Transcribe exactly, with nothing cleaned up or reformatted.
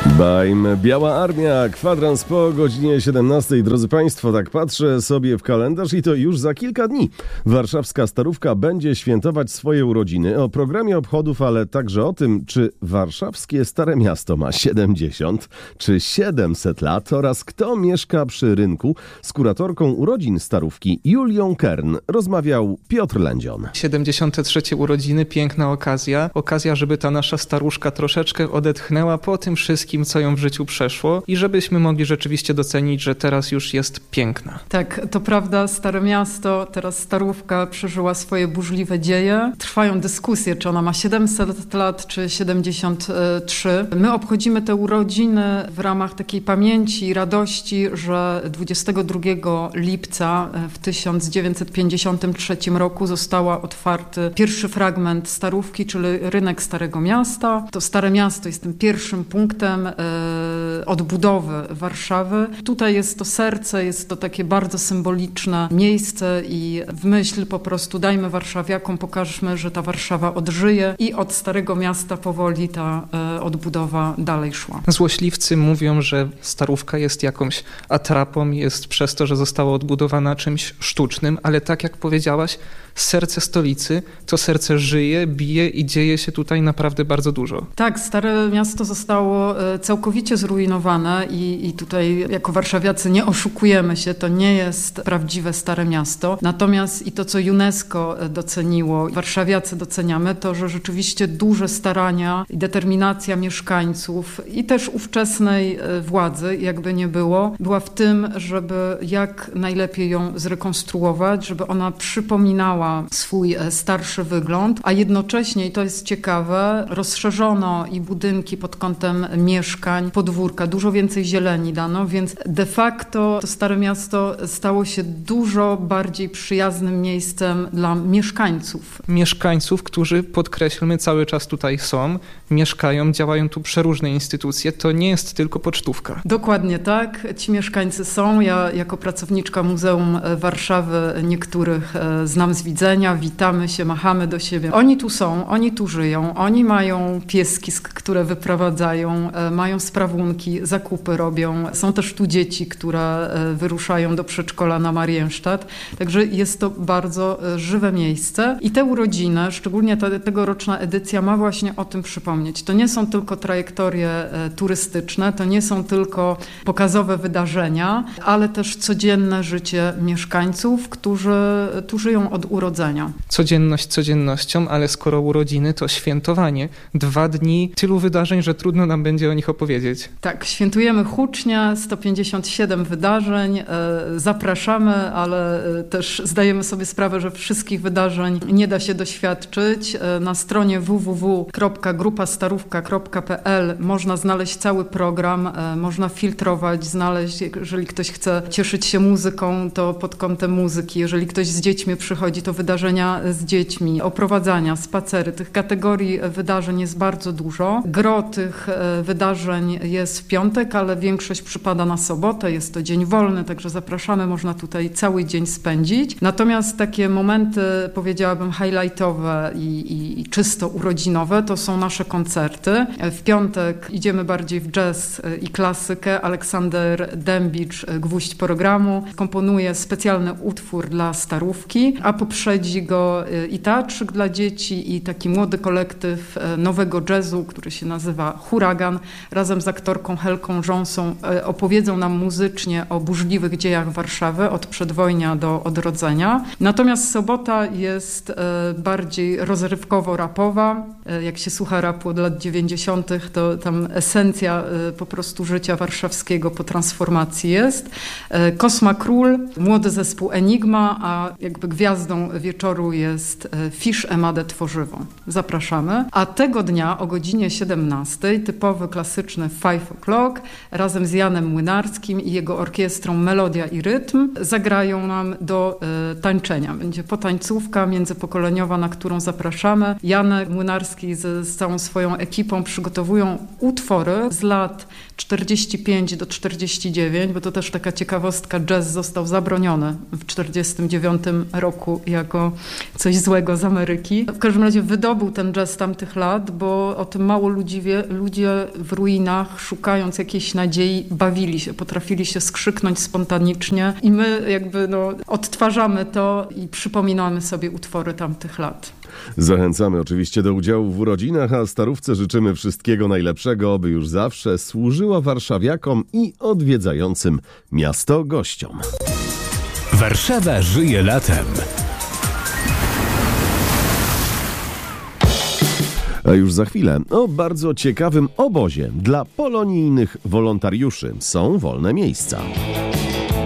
Bajm Biała Armia, kwadrans po godzinie siedemnastej. Drodzy Państwo, tak patrzę sobie w kalendarz i to już za kilka dni. Warszawska Starówka będzie świętować swoje urodziny. O programie obchodów, ale także o tym, czy warszawskie Stare Miasto ma siedemdziesiąt czy siedemset lat oraz kto mieszka przy rynku. Z kuratorką urodzin Starówki Julią Kern rozmawiał Piotr Lędzion. siedemdziesiąte trzecie urodziny, piękna okazja. Okazja, żeby ta nasza staruszka troszeczkę odetchnęła po tym wszystkim, co ją w życiu przeszło i żebyśmy mogli rzeczywiście docenić, że teraz już jest piękna. Tak, to prawda, Stare Miasto, teraz Starówka przeżyła swoje burzliwe dzieje. Trwają dyskusje, czy ona ma siedemset lat, czy siedemdziesiąt trzy. My obchodzimy te urodziny w ramach takiej pamięci i radości, że dwudziestego drugiego lipca w tysiąc dziewięćset pięćdziesiątym trzecim roku została otwarty pierwszy fragment Starówki, czyli rynek Starego Miasta. To Stare Miasto jest tym pierwszym punktem odbudowy Warszawy. Tutaj jest to serce, jest to takie bardzo symboliczne miejsce i w myśl po prostu dajmy warszawiakom, pokażmy, że ta Warszawa odżyje i od Starego Miasta powoli ta odbudowa dalej szła. Złośliwcy mówią, że Starówka jest jakąś atrapą, jest przez to, że została odbudowana czymś sztucznym, ale tak jak powiedziałaś, serce stolicy, to serce żyje, bije i dzieje się tutaj naprawdę bardzo dużo. Tak, Stare Miasto zostało całkowicie zrujnowane i, i tutaj jako warszawiacy nie oszukujemy się, to nie jest prawdziwe Stare Miasto. Natomiast i to, co UNESCO doceniło, warszawiacy doceniamy, to, że rzeczywiście duże starania i determinacja mieszkańców i też ówczesnej władzy, jakby nie było, była w tym, żeby jak najlepiej ją zrekonstruować, żeby ona przypominała swój starszy wygląd, a jednocześnie, i to jest ciekawe, rozszerzono i budynki pod kątem mieszkań, podwórka, dużo więcej zieleni dano, więc de facto to Stare Miasto stało się dużo bardziej przyjaznym miejscem dla mieszkańców. Mieszkańców, którzy, podkreślmy, cały czas tutaj są, mieszkają, działają tu przeróżne instytucje, to nie jest tylko pocztówka. Dokładnie tak, ci mieszkańcy są. Ja jako pracowniczka Muzeum Warszawy niektórych znam z widzenia, witamy się, machamy do siebie. Oni tu są, oni tu żyją, oni mają pieski, które wyprowadzają, mają sprawunki, zakupy robią. Są też tu dzieci, które wyruszają do przedszkola na Marienstadt. Także jest to bardzo żywe miejsce. I te urodziny, szczególnie ta tegoroczna edycja, ma właśnie o tym przypomnieć. To nie są tylko trajektorie turystyczne, to nie są tylko pokazowe wydarzenia, ale też codzienne życie mieszkańców, którzy tu żyją od urodzenia. Codzienność codziennością, ale skoro urodziny, to świętowanie. Dwa dni, tylu wydarzeń, że trudno nam będzie o nich opowiedzieć. Tak, świętujemy hucznie, sto pięćdziesiąt siedem wydarzeń. Zapraszamy, ale też zdajemy sobie sprawę, że wszystkich wydarzeń nie da się doświadczyć. Na stronie w w w kropka grupa starówka kropka p l można znaleźć cały program, można filtrować, znaleźć, jeżeli ktoś chce cieszyć się muzyką, to pod kątem muzyki. Jeżeli ktoś z dziećmi przychodzi, to wydarzenia z dziećmi, oprowadzania, spacery. Tych kategorii wydarzeń jest bardzo dużo. Gro tych wydarzeń jest w piątek, ale większość przypada na sobotę. Jest to dzień wolny, także zapraszamy. Można tutaj cały dzień spędzić. Natomiast takie momenty, powiedziałabym, highlightowe i, i, i czysto urodzinowe to są nasze koncerty. W piątek idziemy bardziej w jazz i klasykę. Aleksander Dębicz, gwóźdź programu, komponuje specjalny utwór dla Starówki, a poprzedzi go i teatrzyk dla dzieci, i taki młody kolektyw nowego jazzu, który się nazywa Huragan. Razem z aktorką Helką Rząsą opowiedzą nam muzycznie o burzliwych dziejach Warszawy od przedwojnia do odrodzenia. Natomiast sobota jest bardziej rozrywkowo-rapowa. Jak się słucha rapu od lat dziewięćdziesiątych, to tam esencja po prostu życia warszawskiego po transformacji jest. Kosma Król, młody zespół Enigma, a jakby gwiazdą wieczoru jest Fisz Emadę Tworzywo. Zapraszamy. A tego dnia o godzinie siedemnastej typowy klasyczny Five O'Clock razem z Janem Młynarskim i jego orkiestrą Melodia i Rytm zagrają nam do y, tańczenia. Będzie potańcówka międzypokoleniowa, na którą zapraszamy. Janek Młynarski z, z całą swoją ekipą przygotowują utwory z lat czterdzieści pięć do czterdzieści dziewięć, bo to też taka ciekawostka, jazz został zabroniony w czterdziestym dziewiątym roku jako coś złego z Ameryki. W każdym razie wydobył ten jazz z tamtych lat, bo o tym mało ludzi wie. Ludzie w ruinach szukają szukając jakiejś nadziei, bawili się, potrafili się skrzyknąć spontanicznie i my jakby no, odtwarzamy to i przypominamy sobie utwory tamtych lat. Zachęcamy oczywiście do udziału w urodzinach, a Starówce życzymy wszystkiego najlepszego, aby już zawsze służyła warszawiakom i odwiedzającym miasto gościom. Warszawa żyje latem. A już za chwilę o bardzo ciekawym obozie dla polonijnych wolontariuszy. Są wolne miejsca.